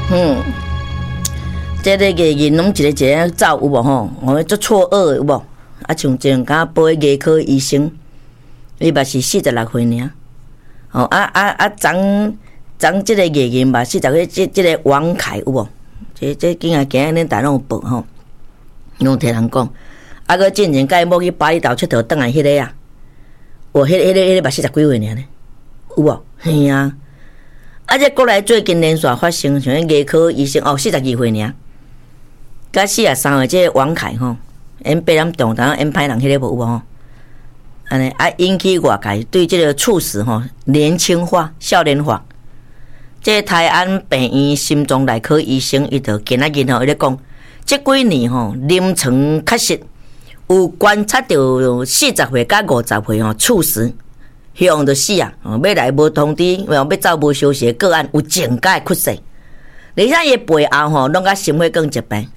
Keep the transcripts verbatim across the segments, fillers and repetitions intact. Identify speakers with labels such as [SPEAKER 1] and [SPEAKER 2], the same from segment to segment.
[SPEAKER 1] 嗯，这个艺人拢一个一个走有无吼？我做错愕有无？啊，像前甲报牙科医生，伊嘛是四十六岁尔。哦，啊啊啊，昨昨这个艺人嘛四十岁，这这个王凯有无？这这今仔今日恁大拢有报吼，拢听人讲。啊，个进前甲伊某去巴厘岛佚佗，倒来迄个啊，哦，迄、那个迄、那个迄、那个嘛四十几岁尔呢，有无？嘿啊！啊，这国内最近连续发生，像牙科医生哦，四十二岁尔，甲四十三岁这个王凯吼，因被人动，当因歹人迄个无有无？安尼啊，引起外界对这个猝死吼年轻化、少年化。这台安病院心脏内科医生伊就今仔日吼，伊咧讲，这几年吼临床确实有观察到四十岁甲五十岁吼猝死。希望就死啊！要来无通知，要走无休息的个案有增加的趋势，而且伊背后吼，拢甲心血管疾病，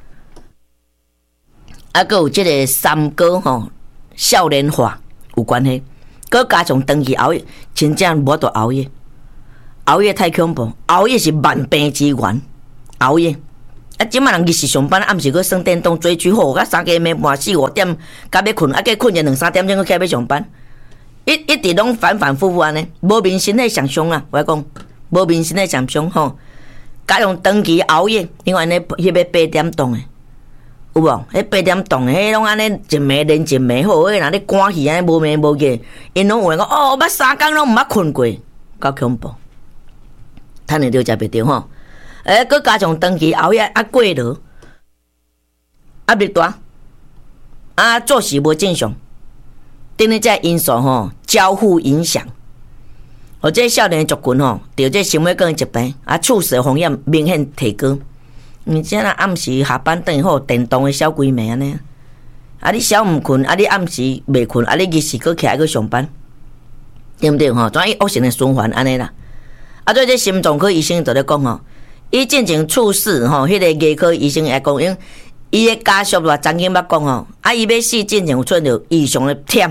[SPEAKER 1] 啊，佮有即个三高吼少年化有关系，佮加上长期熬夜，真正无得熬夜，熬夜太恐怖，熬夜是万病之源，熬夜。啊，即摆人日时上班，暗时佮耍电动追剧，好，甲三更暝半四五点，甲要困，啊，计困一两三点钟，佮起来要上班。一一直拢反反复复安尼，无明身体上伤啦。我讲，无明身体上伤吼，加上长期熬夜，因为安尼迄个八点档诶，有无？迄八点档诶，迄拢安尼一暝连一暝好，迄若咧赶戏安尼无眠无夜，因拢有人讲哦，捌三工拢毋捌困过，够恐怖。趁会着食袂着吼，诶，佮加上长期熬夜啊过劳，压力大，啊作息无正常。等于这因素吼交互影响，而这少年族群吼，得这心血管疾病啊，猝死风险明显提高。而且若暗时下班等好电动的小鬼暝安尼，啊你小毋困，啊你暗时袂困，啊你日时佫起来佫上班，对毋对吼？转伊恶性的循环安尼啦。啊，对这心脏科医生就咧讲吼，伊进前猝死吼，迄、那个牙科医生也讲，因伊的家属话曾经捌讲吼，啊伊要死进前有出现着异常的忝。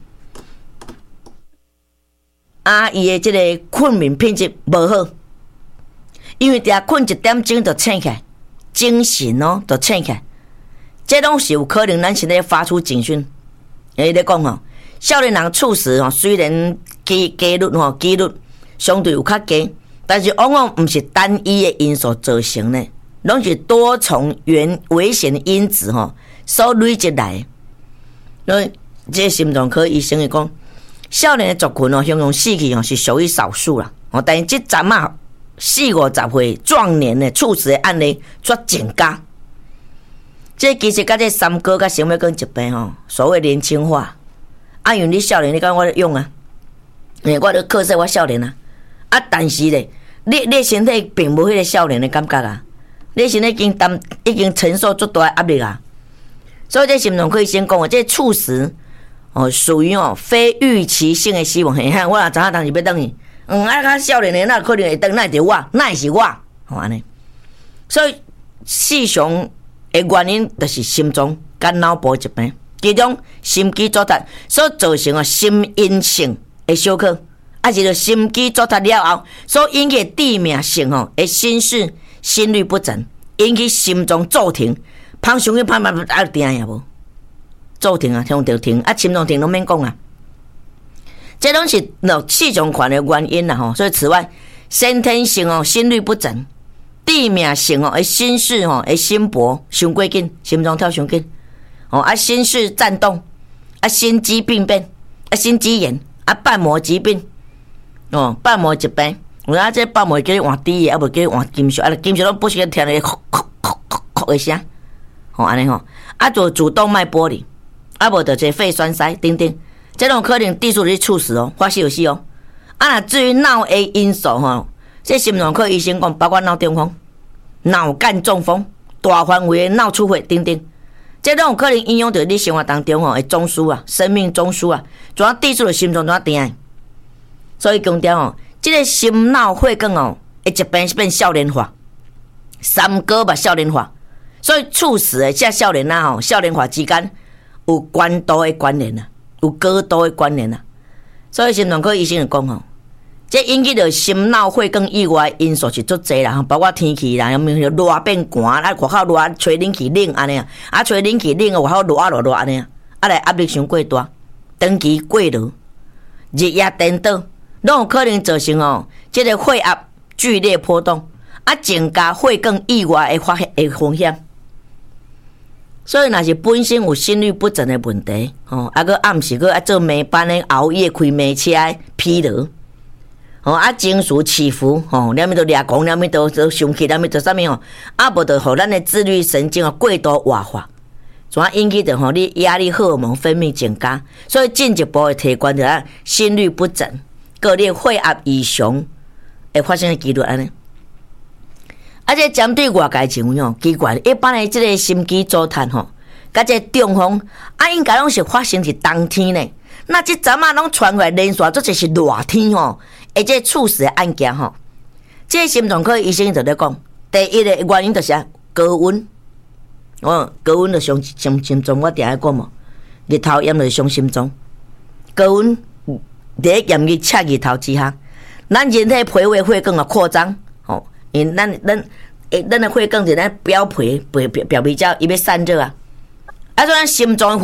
[SPEAKER 1] 啊，伊的即个困眠品质无好，因为伫困一点钟就醒起来，精神哦就醒起来，这拢是有可能咱身体发出警讯。伊咧讲吼，少年人猝死吼，虽然几几率吼几率相对有较低，但是往往毋是单一的因素造成的，拢是多重原危险因子吼所累积来的。所以，这个心脏科医生伊讲。少年的族群哦，形容死去哦是属于少数啦。哦，但是这阵啊四五十岁壮年的猝死的案例却增加。这其实甲这三高甲心血管疾病吼，所谓年轻化。啊，因为你少年，你讲我用啊，诶，我咧克制我少年啊。啊，但是咧，你你身体并无迄个少年的感觉啊，你身体已经担已经承受足大压力啊。所以这心脏科医生讲啊，这猝死。哦，属于哦非预期性的死亡。嘿哈，我若知影当时要等去，嗯，啊，较少年的那可能会等，那是我，那是我，吼安尼。所以死伤的原因就是心脏甲脑部疾病，其中心肌阻塞所造成的心因性的休克，啊，是着心肌阻塞了后所引起致命性吼的心室心律不整，引起心脏骤停，芳伤去芳芳啊定也无。骤停啊，听着停啊，心脏停拢免讲啊。这拢是脑气肿款的原因啦吼。所以此外，先天性哦心律不整，致命性哦的心室哦的心搏伤过紧，心脏跳伤紧，哦啊心室颤动，啊心肌病变，啊心肌炎，啊瓣膜疾病，哦瓣膜疾病，有啊这瓣膜叫你换滴的，啊无叫你换金属，啊金属拢不是听咧咳咳咳咳咳的声，吼安尼吼，啊做主动脉剥离。啊，无就这肺栓塞等等，这种可能致使你猝死哦，发死就死哦。啊，那至于脑的因素吼，这心脏科医生讲，包括脑中风、脑干中风、大范围的脑出血等等，这种可能影响到你生活当中吼的中枢啊、生命中枢啊，怎啊致使了心脏怎啊停。所以强调哦，这个心脑血管哦，的疾病是变少年化，三高吧少年化，所以猝死的这少年啊吼，少年化之间。有关度的关联啊，有高度的关联啊，所以心脏科医生就讲吼， 这引起着心脑血管以外因素是足侪啦，包括天气啦，有没有热变寒，啊外口热吹冷气冷安尼啊，啊吹冷气冷外口热啊热热安尼啊，啊来压力伤过大，长期过劳，日夜颠倒，拢有可能造成哦，这个血压剧烈波动，啊增加血管意外的发的风险。所以，若是本身有心律不整的问题，吼，啊，个暗时个爱做暝班的熬夜开暝车的疲劳。吼啊，情绪起伏，吼，两面都掠狂，两面都都生气，两面都啥物吼，啊，无就互咱的自律神经啊过度活化，怎啊引起着吼你压力荷尔蒙分泌增加，所以进一步会提悬着咱心律不整，个你血压异常会发生的几率安尼。啊，这针对外界情况吼，奇怪，一般的即个心肌阻瘫吼，甲这中风啊，应该拢是发生伫冬天呢。那即阵啊，拢传过来连续做就是热天吼。而且猝死的案件吼，这心脏科医生就咧讲，第一个原因就是高温，哦，高温就伤伤心脏，我定下讲嘛，日头炎就伤心脏，高温伫炎热赤日头之下，咱人体皮胃血管啊扩张，吼，因咱咱诶，咱的血管是咱表皮表表皮角伊要散热啊，啊，所以咱心脏。